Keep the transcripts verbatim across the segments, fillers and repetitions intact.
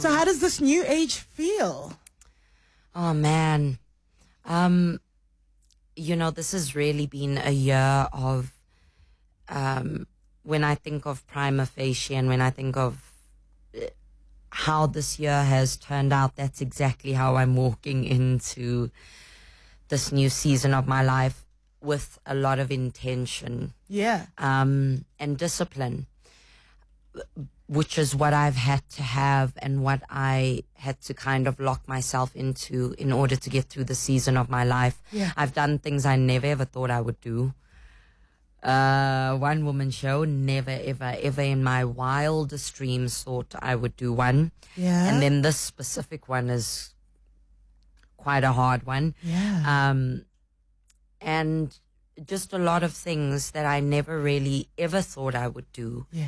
So how does this new age feel? Oh, man. Um, you know, this has really been a year of, um, when I think of Prima Facie and when I think of how this year has turned out, that's exactly how I'm walking into this new season of my life, with a lot of intention. Yeah. Um, and discipline, which is what I've had to have and what I had to kind of lock myself into in order to get through the season of my life. Yeah. I've done things I never ever thought I would do. Uh, one woman show, never ever ever in my wildest dreams thought I would do one. Yeah. And then this specific one is quite a hard one. Yeah. Um, and just a lot of things that I never really ever thought I would do. Yeah.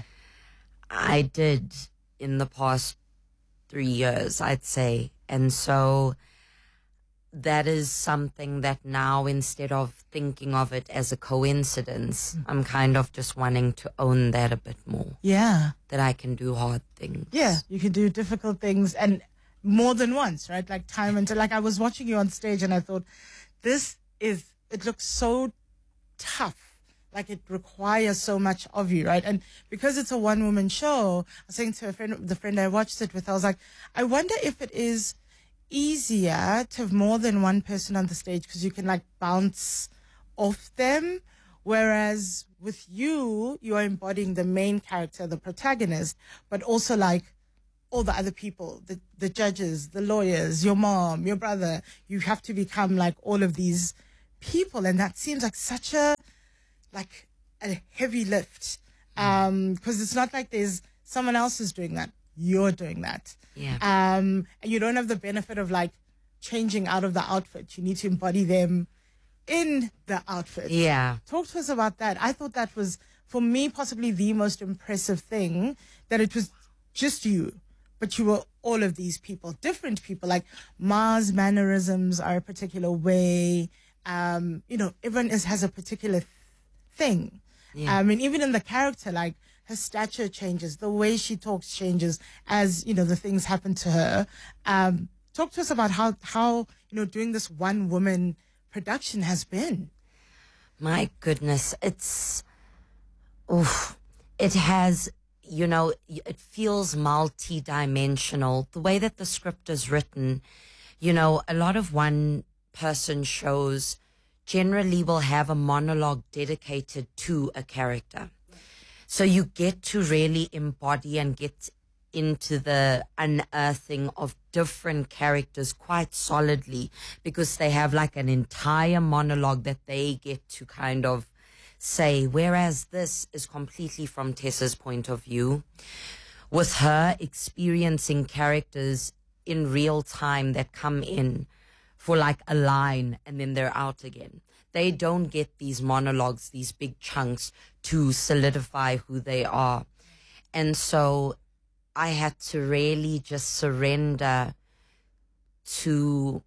I did in the past three years, I'd say. And so that is something that now, instead of thinking of it as a coincidence, I'm kind of just wanting to own that a bit more. Yeah. That I can do hard things. Yeah. You can do difficult things, and more than once, right? Like time and like I was watching you on stage and I thought, this is, it looks so tough. Like it requires so much of you, right? And because it's a one-woman show, I was saying to a friend, the friend I watched it with, I was like, I wonder if it is easier to have more than one person on the stage because you can like bounce off them. Whereas with you, you are embodying the main character, the protagonist, but also like all the other people, the, the judges, the lawyers, your mom, your brother. You have to become like all of these people. And that seems like such a, like a heavy lift, um, because it's not like there's someone else is doing that. You're doing that. Yeah. Um, and you don't have the benefit of like changing out of the outfit. You need to embody them in the outfit. Yeah. Talk to us about that. I thought that was, for me, possibly the most impressive thing, that it was just you, but you were all of these people, different people. Like Mars' mannerisms are a particular way. Um, you know, everyone is, has a particular thing. Yeah. I mean, even in the character, like her stature changes, the way she talks changes as, you know, the things happen to her. Um, talk to us about how, how, you know, doing this one woman production has been. My goodness, it's, oof, it has, you know, it feels multi-dimensional. The way that the script is written, you know, a lot of one person shows generally will have a monologue dedicated to a character. So you get to really embody and get into the unearthing of different characters quite solidly, because they have like an entire monologue that they get to kind of say, whereas this is completely from Tessa's point of view, with her experiencing characters in real time that come in for like a line and then they're out again. They don't get these monologues, these big chunks to solidify who they are. And so I had to really just surrender to,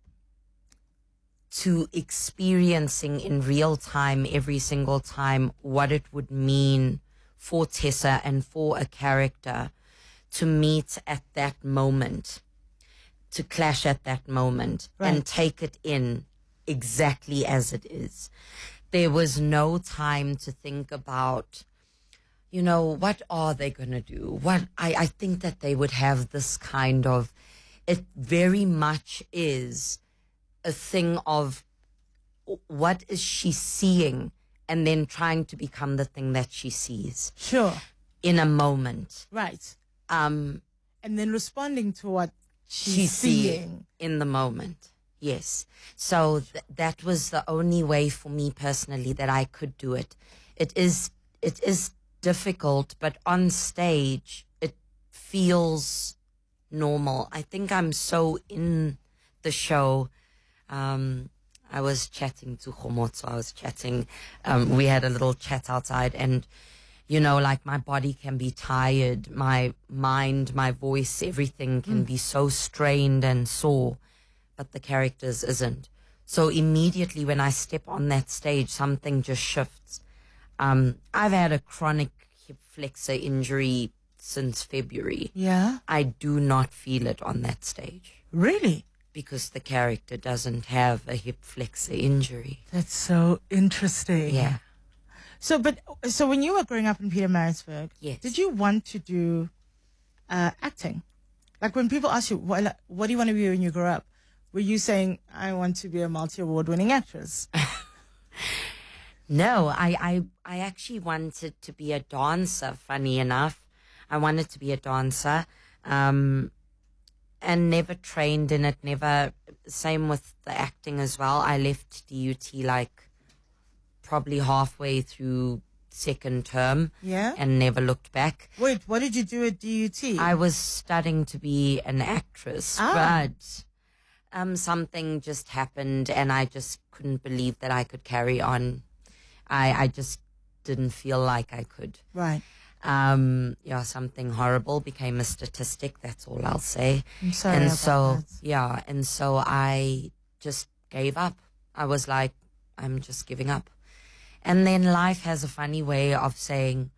to experiencing in real time every single time what it would mean for Tessa and for a character to meet at that moment, to clash at that moment, right, and take it in exactly as it is. There was no time to think about, you know, what are they going to do? What I, I think that they would have this kind of, it very much is a thing of what is she seeing and then trying to become the thing that she sees. Sure. In a moment. Right. Um, and then responding to what she's, she's seeing. seeing in the moment. Yes. So th- that was the only way for me personally that I could do it. It is, it is difficult, but on stage, it feels normal. I think I'm so in the show. Um, I was chatting to Khomotso. I was chatting. Um, we had a little chat outside, and, you know, like my body can be tired. My mind, my voice, everything can mm. be so strained and sore, but the characters isn't. So immediately when I step on that stage, something just shifts. Um, I've had a chronic hip flexor injury since February. Yeah. I do not feel it on that stage Really? because the character doesn't have a hip flexor injury. That's so interesting. Yeah. So, but so when you were growing up in Peter Maritzburg, Yes. did you want to do uh, acting? Like when people ask you, what, what do you want to be when you grow up? Were you saying, I want to be a multi-award-winning actress? No, I, I, I actually wanted to be a dancer, funny enough. I wanted to be a dancer, um, and never trained in it, never, same with the acting as well. I left D U T like probably halfway through second term Yeah? and never looked back. Wait, what did you do at D U T? I was studying to be an actress, Ah. but um, something just happened and I just couldn't believe that I could carry on. I, I just didn't feel like I could. Right. Um, yeah, something horrible became a statistic. That's all I'll say. I'm sorry and about so, that. yeah, and so I just gave up. I was like, I'm just giving up. And then life has a funny way of saying,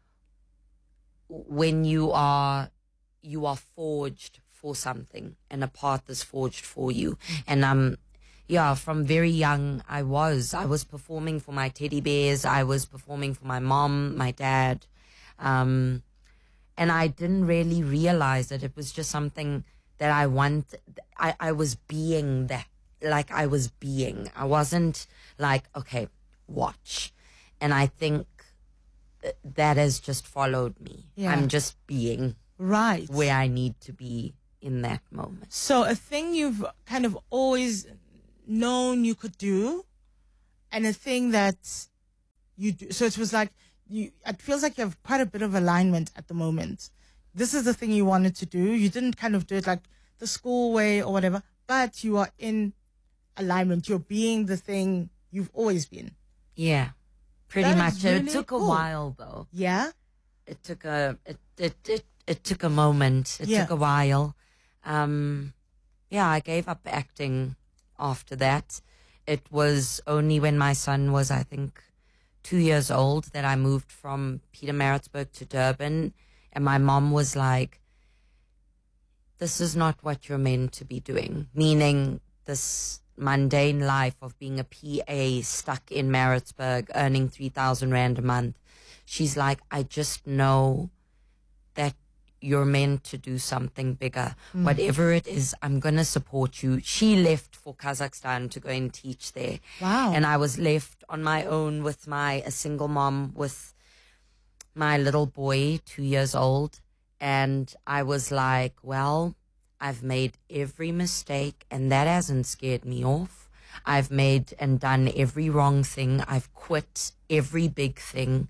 when you are, you are forged for something and a path is forged for you. And, um, yeah, from very young, I was, I was performing for my teddy bears. I was performing for my mom, my dad. Um, and I didn't really realize it. It was just something that I want. I, I was being that, like I was being. I wasn't like, okay, watch. And I think th- that has just followed me. Yeah. I'm just being Right. where I need to be in that moment. So a thing you've kind of always known you could do, and a thing that you do. So it was like, you, it feels like you have quite a bit of alignment at the moment. This is the thing you wanted to do. You didn't kind of do it like the school way or whatever, but you are in alignment. You're being the thing you've always been. Yeah, pretty That much. is really It took cool. a while though. Yeah? It took a it it it, it took a moment. It Yeah. took a while. Um, yeah, I gave up acting after that. It was only when my son was, I think, two years old that I moved from Peter Maritzburg to Durban, and my mom was like, "This is not what you're meant to be doing." Meaning this mundane life of being a P A stuck in Maritzburg, earning three thousand rand a month. She's like, I just know that you're meant to do something bigger. Mm. Whatever it is, I'm going to support you. She left for Kazakhstan to go and teach there. Wow. And I was left on my own with my, a single mom with my little boy, two years old. And I was like, well, I've made every mistake and that hasn't scared me off. I've made and done every wrong thing. I've quit every big thing.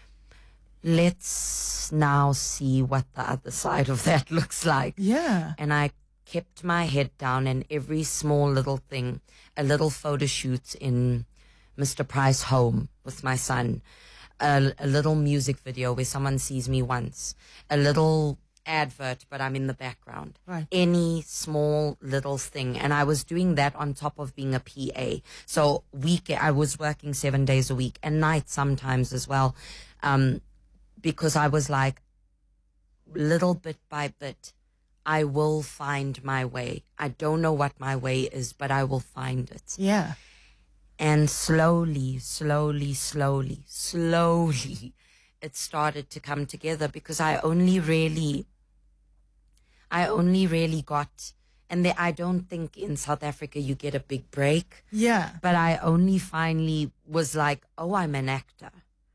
Let's now see what the other side of that looks like. Yeah. And I kept my head down, and every small little thing, a little photo shoot in Mister Price home with my son, a, a little music video where someone sees me once, a little advert, but I'm in the background. Right. Any small little thing. And I was doing that on top of being a P A. So week, I was working seven days a week and nights sometimes as well. Um, because I was like, little bit by bit, I will find my way. I don't know what my way is, but I will find it. Yeah. And slowly, slowly, slowly, slowly, it started to come together because I only really, I only really got, and the, I don't think in South Africa you get a big break, Yeah. but I only finally was like, oh, I'm an actor.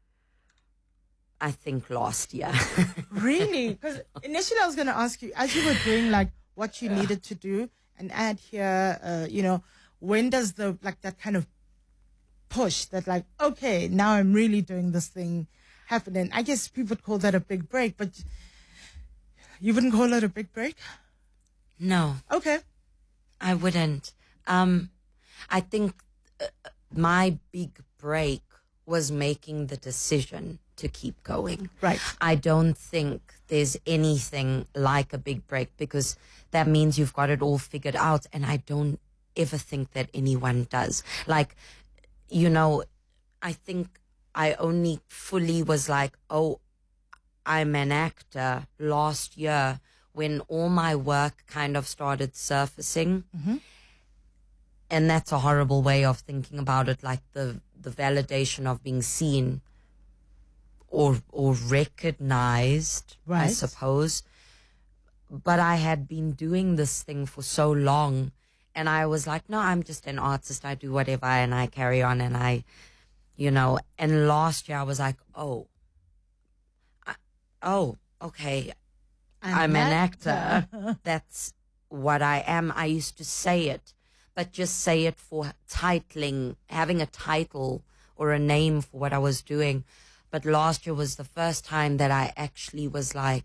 I think last year. Really? Because initially I was going to ask you, as you were doing like what you needed to do, an ad here, uh, you know, when does the, like that kind of push that like, okay, now I'm really doing this thing happening? I guess people would call that a big break, but you wouldn't call it a big break? No, Okay. I wouldn't. Um, I think uh, my big break was making the decision to keep going. Right. I don't think there's anything like a big break because that means you've got it all figured out. And I don't ever think that anyone does. Like, you know, I think I only fully was like, oh, I'm an actor last year when all my work kind of started surfacing. Mm-hmm. And that's a horrible way of thinking about it, like the, the validation of being seen or or recognized, I Right. suppose. But I had been doing this thing for so long, and I was like, no, I'm just an artist. I do whatever, and I carry on, and I, you know, and last year I was like, oh, I, oh, okay, I'm an actor. That's what I am. I used to say it, but just say it for titling, having a title or a name for what I was doing. But last year was the first time that I actually was like,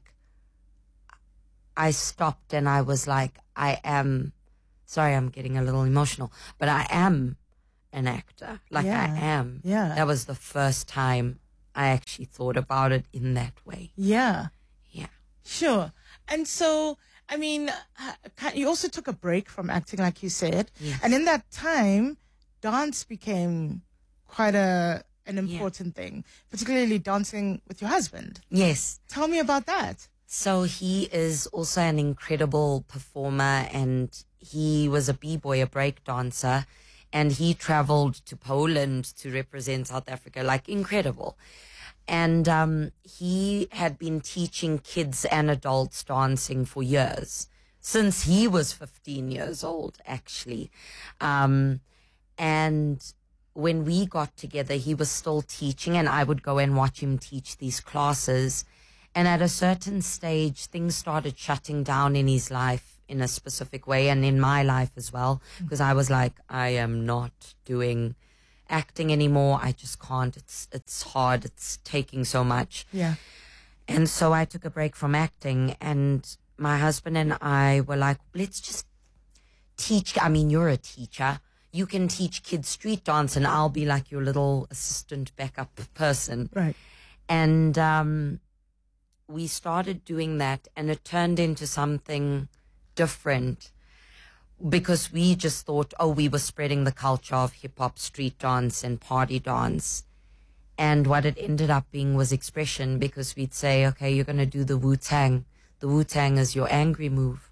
I stopped and I was like, I am, sorry, I'm getting a little emotional, but I am an actor. Like Yeah. I am. Yeah. That was the first time I actually thought about it in that way. Yeah. Yeah. Sure. And so, I mean, uh, ki- you also took a break from acting, like you said. Yes. And in that time, dance became quite a an important thing, particularly dancing with your husband. Yes. Tell me about that. So he is also an incredible performer, and he was a b-boy, a break dancer, and he traveled to Poland to represent South Africa, like incredible. And um, he had been teaching kids and adults dancing for years, since he was fifteen years old, actually. Um, and when we got together, he was still teaching, and I would go and watch him teach these classes. And at a certain stage, things started shutting down in his life in a specific way, and in my life as well, because I was like, I am not doing acting anymore. I just can't. It's it's hard. It's taking so much. Yeah. And so I took a break from acting, and my husband and I were like, let's just teach. I mean, you're a teacher. You can teach kids street dance, and I'll be like your little assistant backup person. Right. And um, we started doing that, and it turned into something different, because we just thought, oh, we were spreading the culture of hip-hop, street dance, and party dance. And what it ended up being was expression, because we'd say, okay, you're going to do the Wu-Tang. The Wu-Tang is your angry move.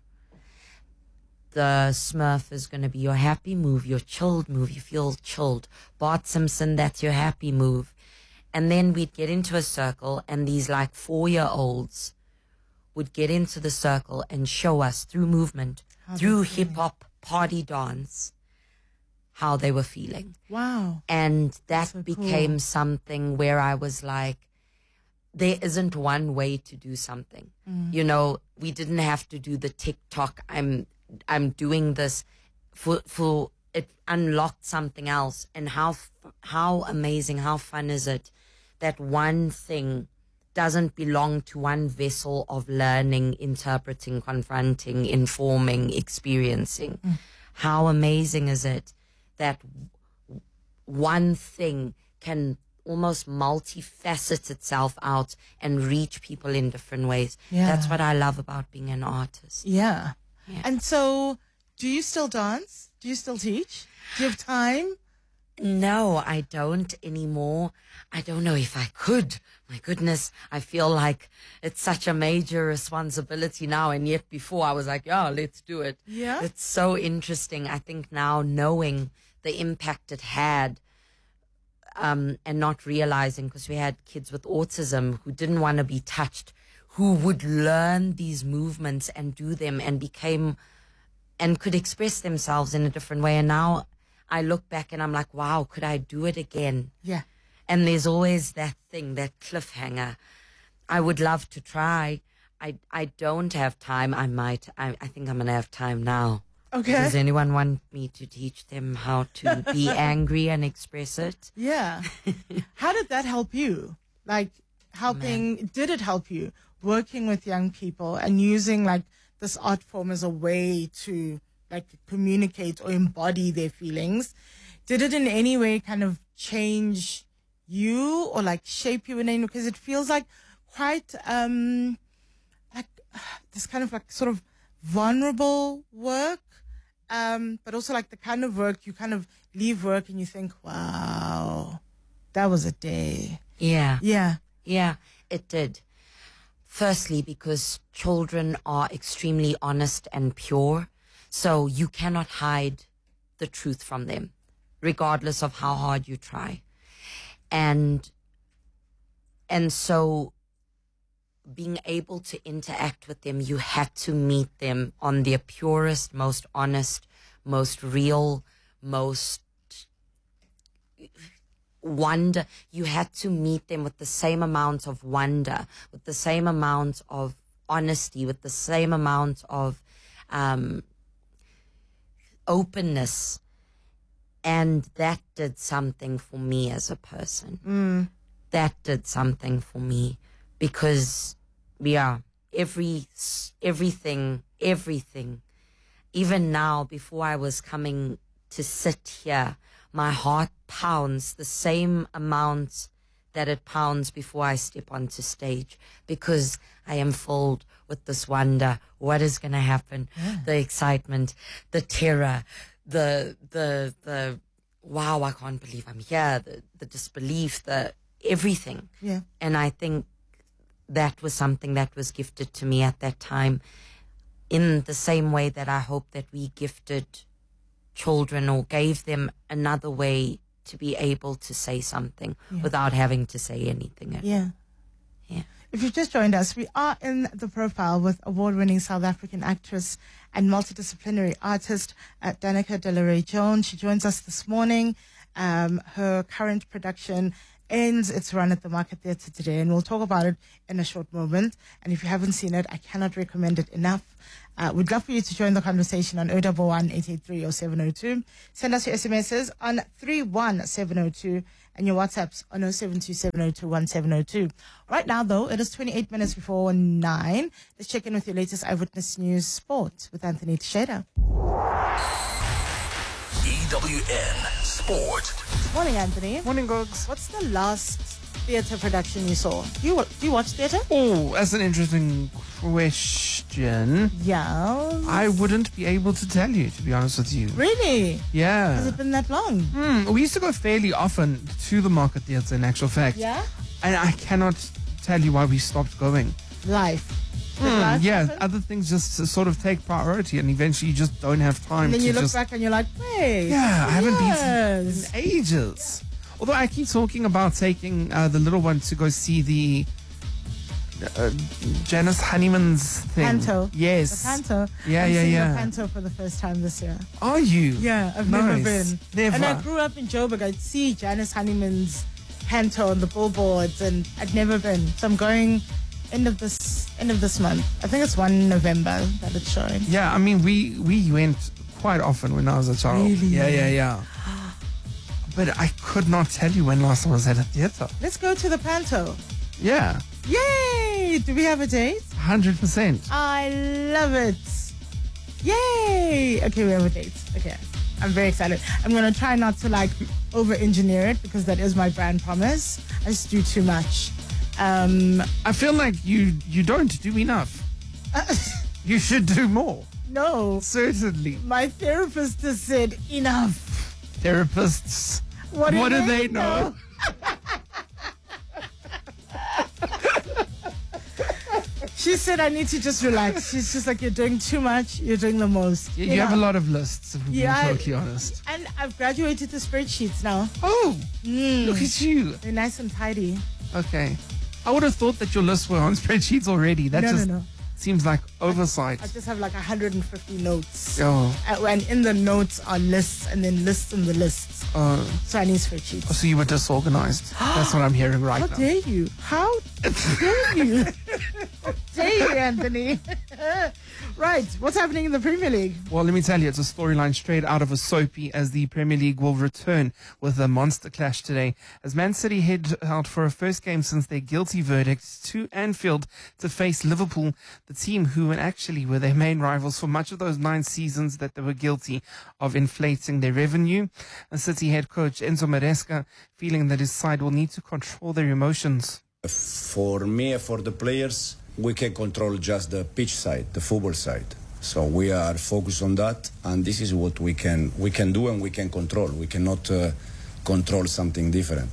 The Smurf is going to be your happy move, your chilled move. You feel chilled. Bart Simpson, that's your happy move. And then we'd get into a circle, and these like four-year-olds would get into the circle and show us through movement, How through they're feeling. hip-hop, party dance, how they were feeling. Wow. And that That's so became cool. something where I was like, there isn't one way to do something. Mm. You know, we didn't have to do the TikTok. I'm, I'm doing this for, for it unlocked something else. And how, f- how amazing, how fun is it that one thing doesn't belong to one vessel of learning, interpreting, confronting, informing, experiencing. Mm. How amazing is it that w- one thing can almost multifacet itself out and reach people in different ways. Yeah. That's what I love about being an artist. Yeah. Yeah. And so, do you still dance? Do you still teach? Do you have time? No, I don't anymore. I don't know if I could. My goodness, I feel like it's such a major responsibility now. And yet before I was like, yeah, let's do it. Yeah. It's so interesting. I think now knowing the impact it had, um, and not realizing, because we had kids with autism who didn't want to be touched, who would learn these movements and do them and became, and could express themselves in a different way. And now I look back and I'm like, wow, could I do it again? Yeah. And there's always that thing, that cliffhanger. I would love to try. I, I don't have time. I might. I, I think I'm going to have time now. Okay. Does anyone want me to teach them how to be angry and express it? Yeah. How did that help you? Like, helping, did it help you working with young people and using like this art form as a way to like communicate or embody their feelings? Did it in any way kind of change you or like shape you in any, because it feels like quite, um, like this kind of like sort of vulnerable work. Um, but also like the kind of work you kind of leave work and you think, wow, that was a day. Yeah. Yeah. Yeah, it did. Firstly, because children are extremely honest and pure, so you cannot hide the truth from them, regardless of how hard you try. And and so being able to interact with them, you had to meet them on their purest, most honest, most real, most wonder. You had to meet them with the same amount of wonder, with the same amount of honesty, with the same amount of um, openness. And that did something for me as a person. Mm. That did something for me because, yeah, every, everything, everything, even now, before I was coming to sit here, my heart pounds the same amount that it pounds before I step onto stage, because I am filled with this wonder. What is going to happen? Yeah. The excitement, the terror, the, the, the, wow, I can't believe I'm here, the, the disbelief, the everything. Yeah. And I think that was something that was gifted to me at that time, in the same way that I hope that we gifted children or gave them another way to be able to say something yeah. without having to say anything. Yeah. Yeah. If you've just joined us, we are in the profile with award-winning South African actress and multidisciplinary artist uh, Danica Delaray Jones. She joins us this morning. Um, her current production ends its run at the Market Theatre today, and we'll talk about it in a short moment. And if you haven't seen it, I cannot recommend it enough. Uh, we'd love for you to join the conversation on zero one one, eight eight three, zero seven zero two. Send us your S M Ses on three one seven zero two and your WhatsApps on zero seven two seven zero two one seven zero two. Right now, though, it is twenty-eight minutes before nine. Let's check in with your latest Eyewitness News Sport with Anthony Teixeira. E W N Sport. Morning, Anthony. Morning, Gogs. What's the last theatre production you saw? Do you, do you watch theatre? Oh, that's an interesting question. Yeah. I wouldn't be able to tell you, to be honest with you. Really? Yeah. Has it been that long? Hmm. We used to go fairly often to the Market Theatre, in actual fact. Yeah? And I cannot tell you why we stopped going. Life. Mm, yeah, happen? Other things just sort of take priority, and eventually you just don't have time. And then to you look just... back and you're like, wait. Yeah, I haven't yes. been in ages. Although I keep talking about taking uh, the little one to go see the uh, Janice Honeyman's thing. Panto. Yes. The Panto. Yeah, I'm yeah, seeing yeah. the Panto for the first time this year. Are you? Yeah, I've nice. never been. Never. And I grew up in Joburg. I'd see Janice Honeyman's Panto on the billboards, and I'd never been. So I'm going end of this end of this month. I think it's one November that it's showing. Yeah, I mean we we went quite often when I was a child. Really? Yeah, yeah, yeah. But I could not tell you when last I was at a theatre. Let's go to the Panto. Yeah. Yay! Do we have a date? one hundred percent. I love it. Yay! Okay, we have a date. Okay. I'm very excited. I'm going to try not to like over-engineer it, because that is my brand promise. I just do too much. Um, I feel like you you don't do enough. You should do more. No. Certainly. My therapist has said enough. Therapists. What do, what they, do they know? know? She said I need to just relax. She's just like, you're doing too much. You're doing the most. You, you you know? have a lot of lists, if we're Yeah, being totally honest. And I've graduated to spreadsheets now. Oh, Mm. look at you. They're nice and tidy. Okay. I would have thought that your lists were on spreadsheets already. That No, just no, no. seems like oversight. I just have like one hundred fifty notes. Oh. Uh, and in the notes are lists, and then lists in the lists. Oh. So I need spreadsheets. So you were disorganized. That's what I'm hearing right How now. dare you? How dare you? How dare you, Anthony? Right, what's happening in the Premier League? Well, let me tell you, it's a storyline straight out of a soapy, as the Premier League will return with a monster clash today, as Man City head out for a first game since their guilty verdict to Anfield to face Liverpool, the team who actually were their main rivals for much of those nine seasons that they were guilty of inflating their revenue. And City head coach Enzo Maresca feeling that his side will need to control their emotions. For me, for the players, we can control just the pitch side, the football side. So we are focused on that, and this is what we can we can do and we can control. We cannot uh, control something different.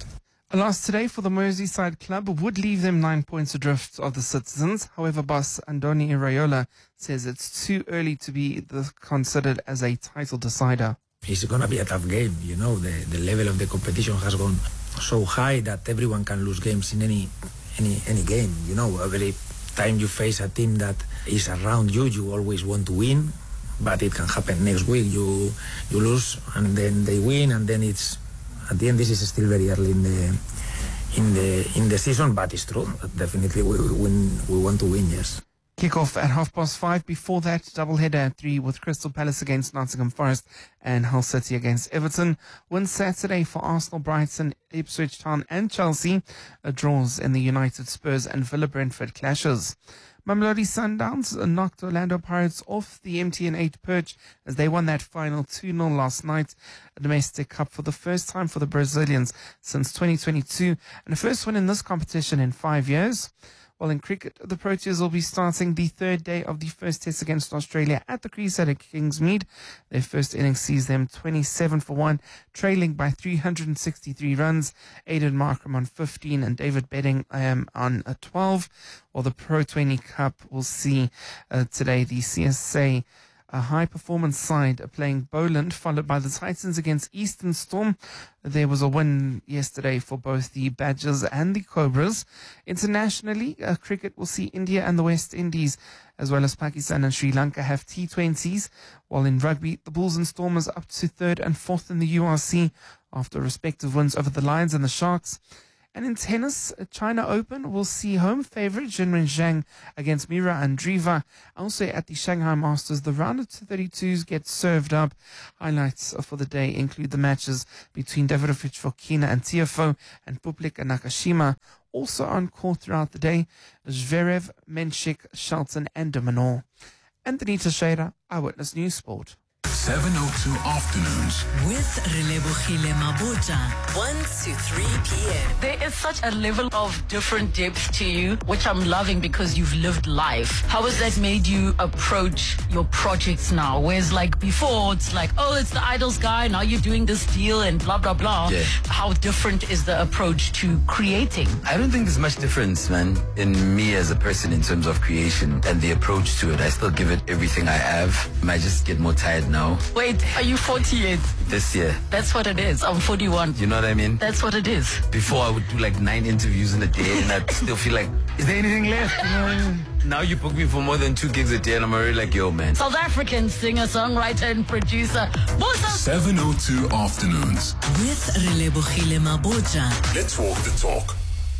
A loss today for the Merseyside club would leave them nine points adrift of the Citizens. However, boss Andoni Iraola says it's too early to be the, considered as a title decider. It's going to be a tough game. You know, the, the level of the competition has gone so high that everyone can lose games in any any any game. You know, every time you face a team that is around you, you always want to win, but it can happen next week. You you lose and then they win, and then it's at the end. This is still very early in the in the in the season, but it's true. Definitely, we we, win, we want to win. Yes. Kick-off at half past five. Before that, doubleheader at three with Crystal Palace against Nottingham Forest and Hull City against Everton. Win Saturday for Arsenal, Brighton, Ipswich Town and Chelsea. A draws in the United Spurs and Villa Brentford clashes. Mamelodi Sundowns knocked Orlando Pirates off the M T N eight perch as they won that final two nil last night. A domestic cup for the first time for the Brazilians since twenty twenty-two and the first win in this competition in five years. While in cricket, the Proteas will be starting the third day of the first test against Australia at the crease at Kingsmead. Their first innings sees them twenty-seven for one, trailing by three hundred sixty-three runs. Aidan Markram on fifteen and David Bedingham on a twelve. While the Pro twenty Cup will see uh, today the C S A a high-performance side playing Boland, followed by the Titans against Eastern Storm. There was a win yesterday for both the Badgers and the Cobras. Internationally, uh, cricket will see India and the West Indies, as well as Pakistan and Sri Lanka, have T twenties. While in rugby, the Bulls and Stormers up to third and fourth in the U R C after respective wins over the Lions and the Sharks. And in tennis, China Open will see home favorite Jinren Zhang against Mira Andreeva. Also at the Shanghai Masters, the round of two thirty-twos get served up. Highlights for the day include the matches between Davidovich Fokina and Tiafoe and Bublik and Nakashima. Also on court throughout the day, Zverev, Menchik, Shelton and de Minaur. Anthony Teixeira, Eyewitness News Sport. seven oh two afternoons with Relebohile Mabota, one to three p.m. There is such a level of different depth to you, which I'm loving because you've lived life. How has that made you approach your projects now? Whereas like before, it's like, oh, it's the Idols guy, now you're doing this deal and blah, blah, blah. Yeah. How different is the approach to creating? I don't think there's much difference, man, in me as a person in terms of creation and the approach to it. I still give it everything I have. I might just get more tired now. Wait, are you forty-eight? This year. That's what it is. I'm forty-one. You know what I mean? That's what it is. Before I would do like nine interviews in a day and I'd still feel like, is there anything left? You know? Now you book me for more than two gigs a day and I'm already like, yo, man. South African singer, songwriter and producer, Musa. seven oh two afternoons with Relebohile Mabota. Let's walk the talk.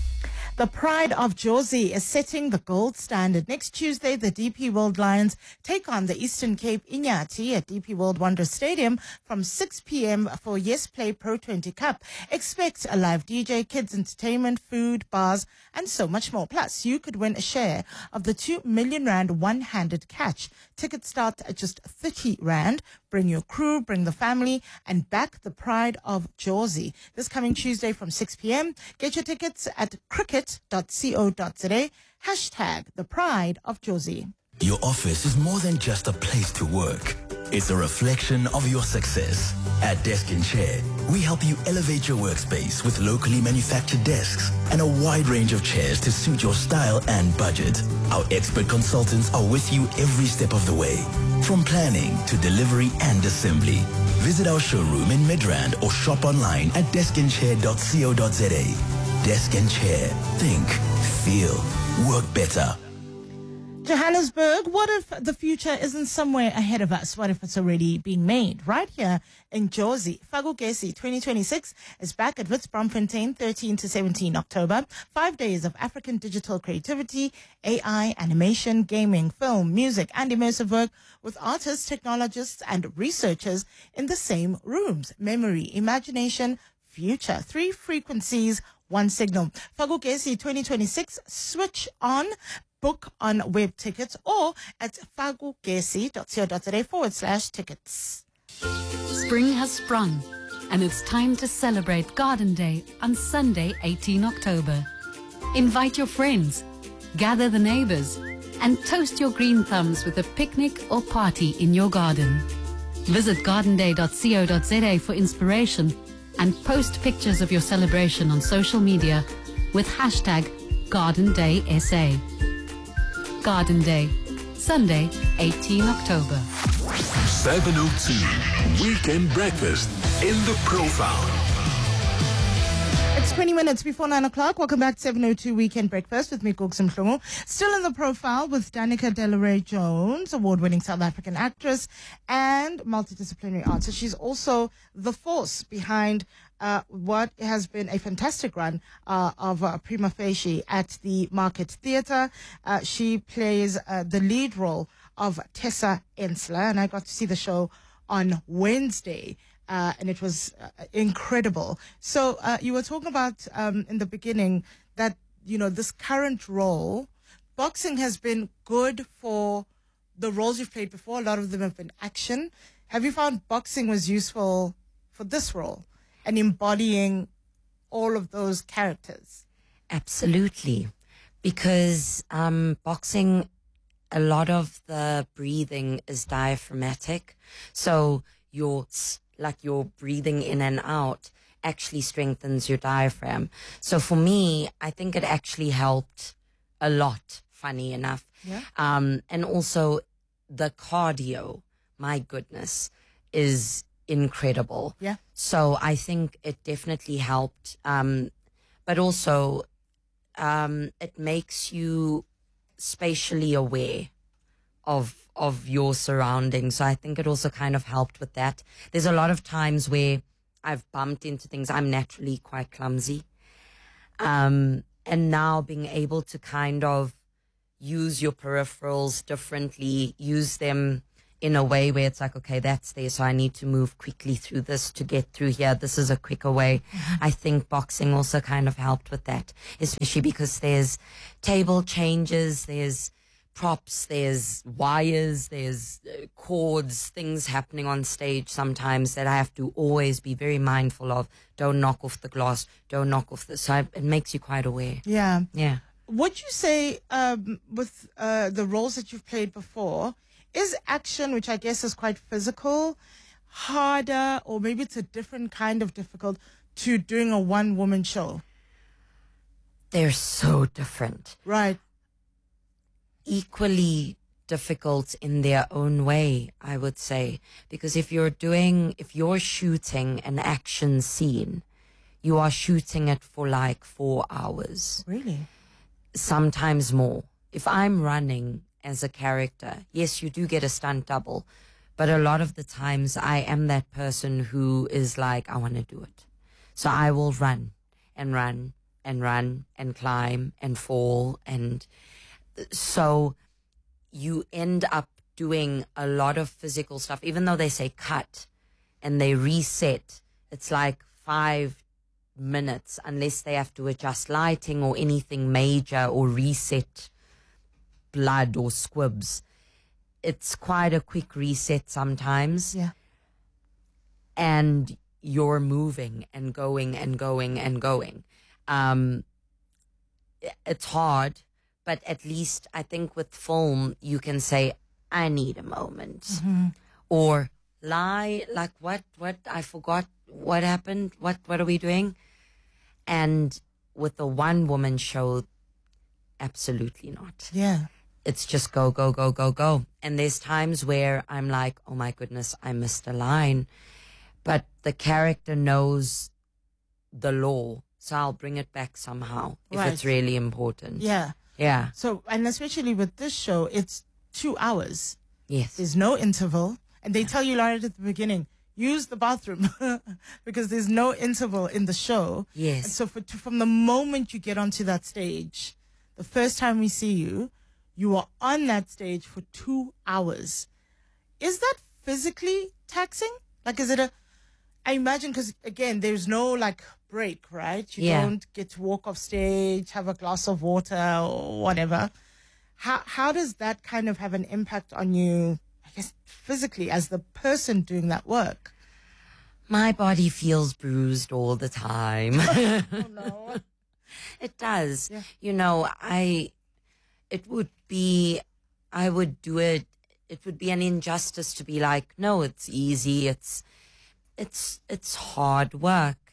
The Pride of Jozi is setting the gold standard. Next Tuesday, the D P World Lions take on the Eastern Cape Inyati at D P World Wonder Stadium from six p.m. for Yes Play Pro twenty Cup. Expect a live D J, kids entertainment, food, bars, and so much more. Plus, you could win a share of the two million rand one-handed catch. Tickets start at just thirty rand. Bring your crew, bring the family, and back the Pride of Jozi. This coming Tuesday from six p.m. Get your tickets at cricket dot co dot za. Hashtag the Pride of Jozi. Your office is more than just a place to work. It's a reflection of your success. At Desk and Chair, we help you elevate your workspace with locally manufactured desks and a wide range of chairs to suit your style and budget. Our expert consultants are with you every step of the way, from planning to delivery and assembly. Visit our showroom in Midrand or shop online at desk and chair dot co dot za. Desk and Chair. Think, feel, work better. Johannesburg, what if the future isn't somewhere ahead of us? What if it's already being made right here in Jozi? Fagugesi twenty twenty-six is back at Wits Bromfontein, thirteen to seventeen October. Five days of African digital creativity, A I, animation, gaming, film, music, and immersive work with artists, technologists, and researchers in the same rooms. Memory, imagination, future. Three frequencies, one signal. Fagugesi twenty twenty-six, switch on. Book on web tickets or at fagugesi dot co dot za forward slash tickets. Spring has sprung and it's time to celebrate Garden Day on Sunday, eighteenth October. Invite your friends, gather the neighbors and toast your green thumbs with a picnic or party in your garden. Visit garden day dot co dot za for inspiration and post pictures of your celebration on social media with hashtag Garden Day S A. Garden Day, Sunday, eighteenth October. seven oh two Weekend Breakfast in the Profile. It's twenty minutes before nine o'clock. Welcome back to seven oh two Weekend Breakfast with me, Gugs Mhlungu. Still in the profile with Danica Delaray Jones, award-winning South African actress and multidisciplinary artist. She's also the force behind uh, what has been a fantastic run uh, of uh, Prima Facie at the Market Theatre. Uh, she plays uh, the lead role of Tessa Ensler, and I got to see the show on Wednesday. Uh, and it was uh, incredible. So uh, you were talking about um, in the beginning that, you know, this current role, boxing has been good for the roles you've played before. A lot of them have been action. Have you found boxing was useful for this role and embodying all of those characters? Absolutely. Because um, boxing, a lot of the breathing is diaphragmatic. So your like your breathing in and out actually strengthens your diaphragm. So for me, I think it actually helped a lot, funny enough. Yeah. Um, and also the cardio, my goodness, is incredible. Yeah. So I think it definitely helped. Um, but also um, it makes you spatially aware of of your surroundings. So I think it also kind of helped with that. There's a lot of times where I've bumped into things. I'm naturally quite clumsy. Um, and now being able to kind of use your peripherals differently, use them in a way where it's like, okay, that's there, so I need to move quickly through this to get through here. This is a quicker way. Mm-hmm. I think boxing also kind of helped with that, especially because there's table changes, there's props, there's wires, there's uh, cords, things happening on stage sometimes that I have to always be very mindful of. Don't knock off the glass, don't knock off the... So I, it makes you quite aware. Yeah. Yeah. Would you say um, with uh, the roles that you've played before, is action, which I guess is quite physical, harder, or maybe it's a different kind of difficult to doing a one-woman show? They're so different. Right. Equally difficult in their own way, I would say. Because if you're doing, if you're shooting an action scene, you are shooting it for like four hours. Really? Sometimes more. If I'm running as a character, yes, you do get a stunt double, but a lot of the times I am that person who is like, I want to do it. So I will run and run and run and climb and fall. And so you end up doing a lot of physical stuff, even though they say cut and they reset. It's like five minutes unless they have to adjust lighting or anything major or reset blood or squibs. It's quite a quick reset sometimes. Yeah. And you're moving and going and going and going. Um, it's hard, but at least I think with film, you can say, I need a moment. Mm-hmm. Or lie, like what, what, I forgot what happened. What, what are we doing? And with the one woman show, absolutely not. Yeah. It's just go, go, go, go, go. And there's times where I'm like, oh my goodness, I missed a line. But the character knows the law. So I'll bring it back somehow if Right. it's really important. Yeah. Yeah. So, and especially with this show, it's two hours. Yes. There's no interval. And they tell you right at the beginning, use the bathroom because there's no interval in the show. Yes. And so for, to, from the moment you get onto that stage, the first time we see you, you are on that stage for two hours. Is that physically taxing? Like, is it a, I imagine, because again, there's no like break, right? You Yeah. don't get to walk off stage, have a glass of water or whatever. How, how does that kind of have an impact on you, I guess, physically as the person doing that work? My body feels bruised all the time. Oh, no. It does. Yeah. You know, I, it would be, I would do it, it would be an injustice to be like, no, it's easy. It's, it's, it's hard work.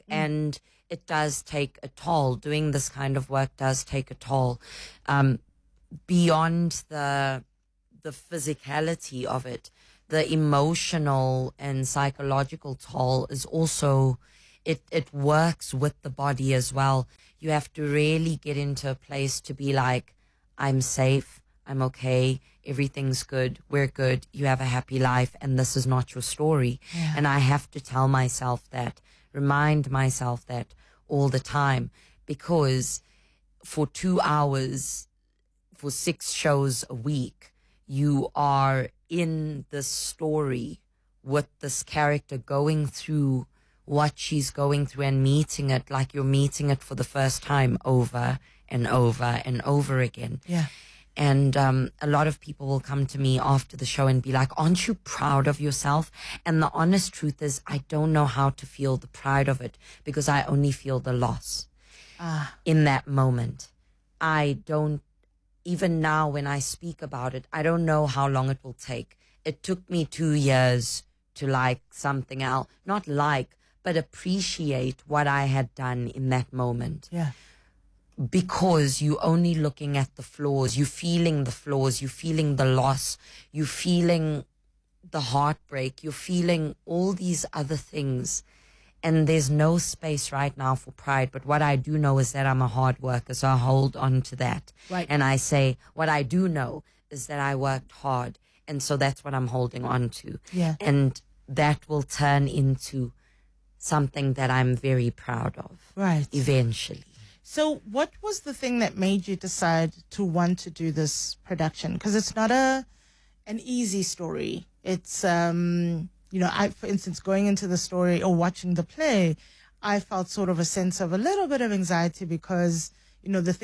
and it does take a toll. Doing this kind of work does take a toll. Um, beyond the the physicality of it, the emotional and psychological toll is also, it, it works with the body as well. You have to really get into a place to be like, I'm safe, I'm okay, everything's good, we're good, you have a happy life, and this is not your story. Yeah. And I have to tell myself that, remind myself that all the time, because for two hours, for six shows a week, you are in this story with this character going through what she's going through and meeting it like you're meeting it for the first time over and over and over again. Yeah. And um, a lot of people will come to me after the show and be like, aren't you proud of yourself? And the honest truth is, I don't know how to feel the pride of it, because I only feel the loss Ah. in that moment. I don't, even now when I speak about it, I don't know how long it will take. It took me two years to like something else, not like, but appreciate what I had done in that moment. Yeah. Because you're only looking at the flaws, you're feeling the flaws, you're feeling the loss, you're feeling the heartbreak, you're feeling all these other things. And there's no space right now for pride. But what I do know is that I'm a hard worker, so I hold on to that. Right. And I say, what I do know is that I worked hard. And so that's what I'm holding on to. Yeah. And that will turn into something that I'm very proud of. Right. Eventually. So what was the thing that made you decide to want to do this production? Because it's not a an easy story. It's, um, you know, I, for instance, going into the story or watching the play, I felt sort of a sense of a little bit of anxiety because, you know, the thing